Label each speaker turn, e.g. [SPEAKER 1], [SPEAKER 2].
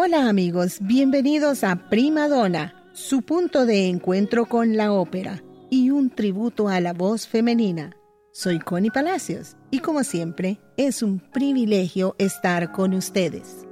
[SPEAKER 1] Hola amigos, bienvenidos a Prima Donna, su punto de encuentro con la ópera y un tributo a la voz femenina. Soy Connie Palacios y como siempre es un privilegio estar con ustedes.